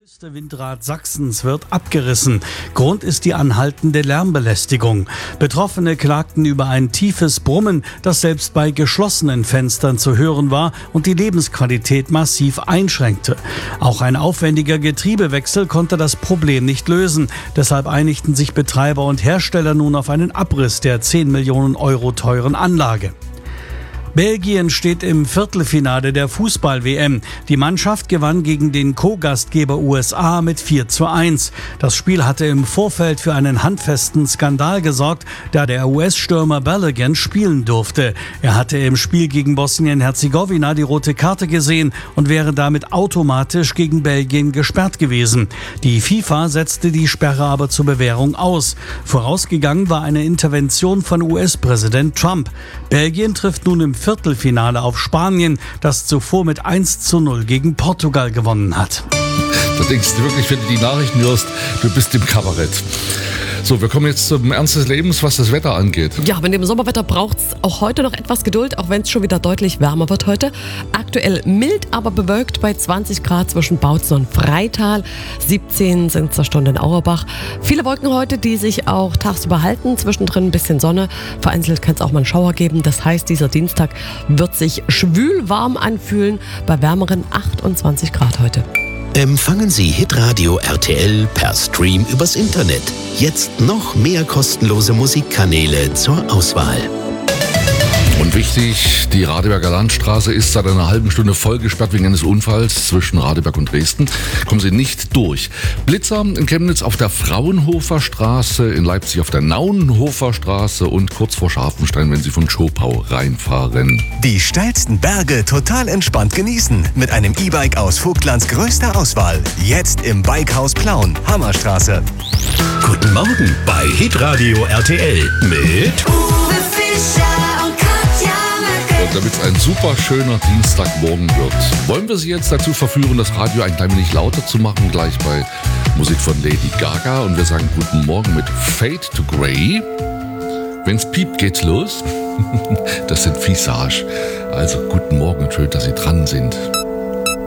Das Windrad Sachsens wird abgerissen. Grund ist die anhaltende Lärmbelästigung. Betroffene klagten über ein tiefes Brummen, das selbst bei geschlossenen Fenstern zu hören war und die Lebensqualität massiv einschränkte. Auch ein aufwendiger Getriebewechsel konnte das Problem nicht lösen. Deshalb einigten sich Betreiber und Hersteller nun auf einen Abriss der 10 Millionen Euro teuren Anlage. Belgien steht im Viertelfinale der Fußball-WM. Die Mannschaft gewann gegen den Co-Gastgeber USA mit 4:1. Das Spiel hatte im Vorfeld für einen handfesten Skandal gesorgt, da der US-Stürmer Balogun spielen durfte. Er hatte im Spiel gegen Bosnien-Herzegowina die rote Karte gesehen und wäre damit automatisch gegen Belgien gesperrt gewesen. Die FIFA setzte die Sperre aber zur Bewährung aus. Vorausgegangen war eine Intervention von US-Präsident Trump. Belgien trifft nun im Viertelfinale auf Spanien, das zuvor mit 1:0 gegen Portugal gewonnen hat. Da denkst du wirklich, wenn du die Nachrichten hörst, du bist im Kabarett. So, wir kommen jetzt zum Ernst des Lebens, was das Wetter angeht. Ja, mit dem Sommerwetter braucht es auch heute noch etwas Geduld, auch wenn es schon wieder deutlich wärmer wird heute. Aktuell mild, aber bewölkt bei 20 Grad zwischen Bautzen und Freital. 17 sind zur Stunde in Auerbach. Viele Wolken heute, die sich auch tagsüber halten. Zwischendrin ein bisschen Sonne. Vereinzelt kann es auch mal einen Schauer geben. Das heißt, dieser Dienstag wird sich schwül warm anfühlen bei wärmeren 28 Grad heute. Empfangen Sie Hitradio RTL per Stream übers Internet. Jetzt noch mehr kostenlose Musikkanäle zur Auswahl. Und wichtig, die Radeberger Landstraße ist seit einer halben Stunde voll gesperrt wegen eines Unfalls zwischen Radeberg und Dresden. Kommen Sie nicht durch. Blitzer in Chemnitz auf der Fraunhofer Straße, in Leipzig auf der Naunhofer Straße und kurz vor Scharfenstein, wenn Sie von Schopau reinfahren. Die steilsten Berge total entspannt genießen mit einem E-Bike aus Vogtlands größter Auswahl. Jetzt im Bikehaus Plauen, Hammerstraße. Guten Morgen bei Hitradio RTL mit Uwe Fischer und Katja Möcke. Und damit es ein super schöner Dienstagmorgen wird, wollen wir Sie jetzt dazu verführen, das Radio ein klein wenig lauter zu machen, gleich bei Musik von Lady Gaga. Und wir sagen guten Morgen mit Fade to Grey. Wenn's piept, geht's los. Das sind Visage. Also guten Morgen und schön, dass Sie dran sind.